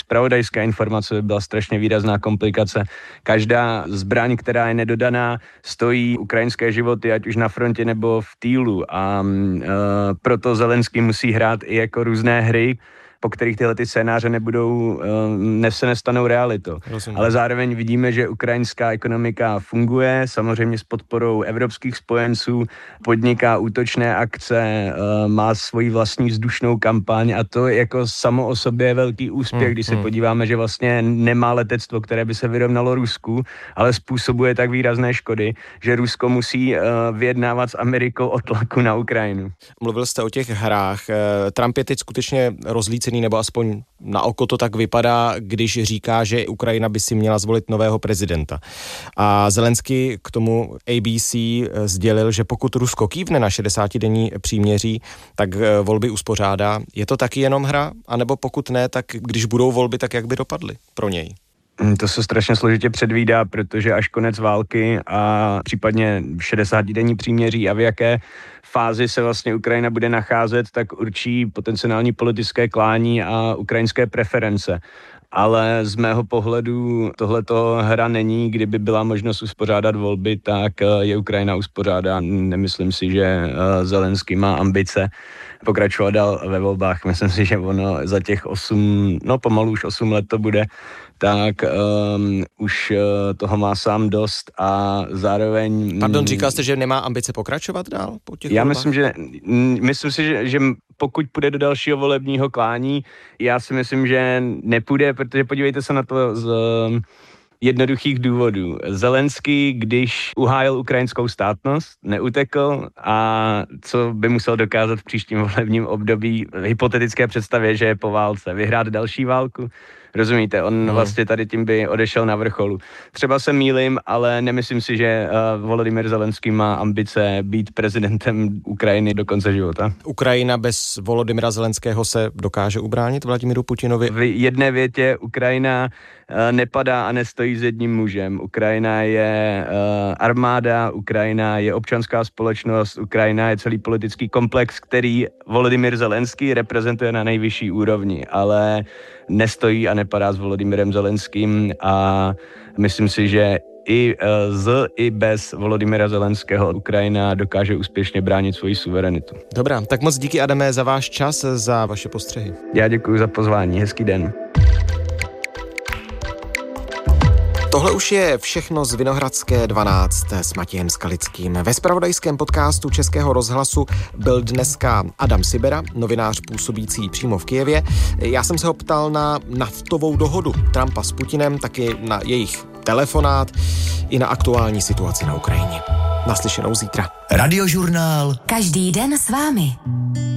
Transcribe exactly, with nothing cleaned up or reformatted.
zpravodajská informace by byla strašně výrazná komplikace. Každá zbraň, která je nedodaná, stojí ukrajinské životy, ať už na frontě nebo v týlu a uh, proto Zelenský musí hrát i jako různé hry, po kterých tyhle ty scénáře nebudou, ne se nestanou realitou. Rozumím. Ale zároveň vidíme, že ukrajinská ekonomika funguje, samozřejmě s podporou evropských spojenců, podniká útočné akce, má svoji vlastní vzdušnou kampaň a to jako samo o sobě je velký úspěch, hmm, když se hmm. podíváme, že vlastně nemá letectvo, které by se vyrovnalo Rusku, ale způsobuje tak výrazné škody, že Rusko musí vyjednávat s Amerikou o tlaku na Ukrajinu. Mluvil jste o těch hrách. Trump je teď skutečně rozlícený, nebo aspoň na oko to tak vypadá, když říká, že Ukrajina by si měla zvolit nového prezidenta. A Zelenský k tomu A B C sdělil, že pokud Rusko kývne na šedesátidenní příměří, tak volby uspořádá. Je to taky jenom hra? A nebo pokud ne, tak když budou volby, tak jak by dopadly pro něj? To se strašně složitě předvídá, protože až konec války a případně šedesátidenní příměří a v jaké fázi se vlastně Ukrajina bude nacházet, tak určí potenciální politické klání a ukrajinské preference. Ale z mého pohledu tohleto hra není, kdyby byla možnost uspořádat volby, tak je Ukrajina uspořádá. Nemyslím si, že Zelenský má ambice pokračovat dál ve volbách. Myslím si, že ono za těch osm, no pomalu už osm let to bude, tak um, už uh, toho má sám dost a zároveň... Pardon, říkal jste, že nemá ambice pokračovat dál po těch Já volbách? myslím, že myslím si, že, že pokud půjde do dalšího volebního klání, já si myslím, že nepůjde, protože podívejte se na to z jednoduchých důvodů. Zelenský, když uhájil ukrajinskou státnost, neutekl a co by musel dokázat v příštím volebním období v hypotetické představě, že je po válce, vyhrát další válku? Rozumíte, on hmm. vlastně tady tím by odešel na vrcholu. Třeba se mýlím, ale nemyslím si, že uh, Volodymyr Zelenský má ambice být prezidentem Ukrajiny do konce života. Ukrajina bez Volodymyra Zelenského se dokáže ubránit Vladimíru Putinovi? V jedné větě Ukrajina uh, nepadá a nestojí s jedním mužem. Ukrajina je uh, armáda, Ukrajina je občanská společnost, Ukrajina je celý politický komplex, který Volodymyr Zelenský reprezentuje na nejvyšší úrovni, ale nestojí a nepadá s Volodymyrem Zelenským a myslím si, že i z, i bez Volodymyra Zelenského Ukrajina dokáže úspěšně bránit svoji suverenitu. Dobrá, tak moc díky, Adame, za váš čas, za vaše postřehy. Já děkuji za pozvání, hezký den. Tohle už je všechno z Vinohradské dvanáct s Matějem Skalickým. Ve zpravodajském podcastu Českého rozhlasu byl dneska Adam Sibera, novinář působící přímo v Kyjevě. Já jsem se ho ptal na naftovou dohodu Trumpa s Putinem, taky na jejich telefonát i na aktuální situaci na Ukrajině. Naslyšenou zítra. Radiožurnál. Každý den s vámi.